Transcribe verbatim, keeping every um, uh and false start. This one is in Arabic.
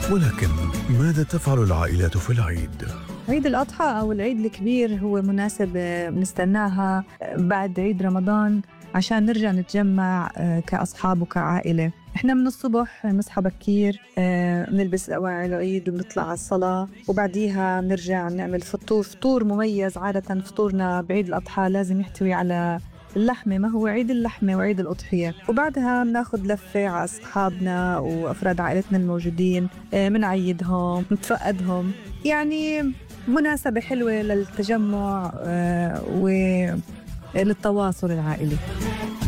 ولكن ماذا تفعل العائلات في العيد؟ عيد الأضحى أو العيد الكبير هو مناسبة بنستناها بعد عيد رمضان عشان نرجع نتجمع كأصحاب وكعائلة. إحنا من الصبح نصحى بكير، بنلبس أواعي العيد وبنطلع على الصلاة، وبعديها بنرجع نعمل فطور فطور مميز. عادة فطورنا بعيد الأضحى لازم يحتوي على اللحمة، ما هو عيد اللحمة وعيد الأضحية. وبعدها بناخد لفة على أصحابنا وأفراد عائلتنا الموجودين، منعيدهم نتفقدهم، يعني مناسبة حلوة للتجمع وللتواصل العائلي.